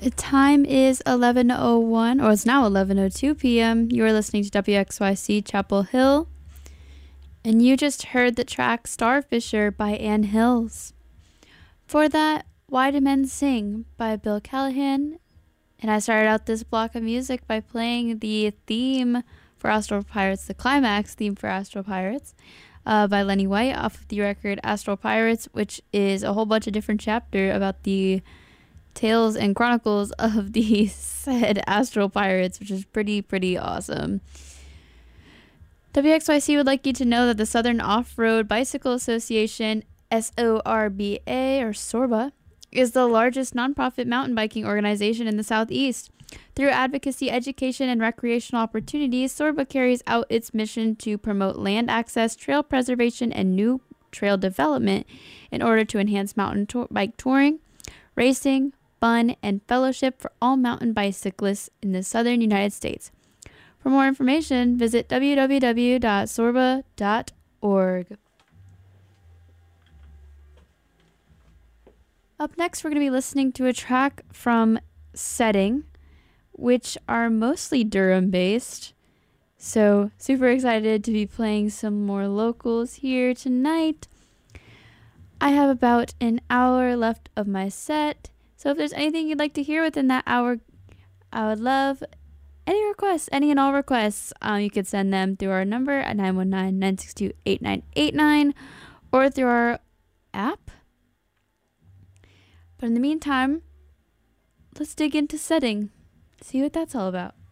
Time is 11:01, or it's now 11:02 p.m. You are listening to WXYC Chapel Hill, and you just heard the track Starfisher by Ann Hills. For that, Why Do Men Sing by Bill Callahan, and I started out this block of music by playing the theme for Astral Pirates, the climax theme for Astral Pirates, by Lenny White off of the record Astral Pirates, which is a whole bunch of different chapters about the tales and chronicles of the said Astral Pirates, which is pretty awesome. WXYC would like you to know that the Southern Off-Road Bicycle Association, SORBA, or SORBA, is the largest nonprofit mountain biking organization in the Southeast. Through advocacy, education, and recreational opportunities, SORBA carries out its mission to promote land access, trail preservation, and new trail development in order to enhance mountain bike touring, racing, fun, and fellowship for all mountain bicyclists in the southern United States. For more information, visit www.sorba.org. Up next, we're going to be listening to a track from Setting, which are mostly Durham-based. So, super excited to be playing some more locals here tonight. I have about an hour left of my set. So if there's anything you'd like to hear within that hour, I would love any requests, any and all requests. You could send them through our number at 919-962-8989 or through our app. But in the meantime, let's dig into Setting, see what that's all about.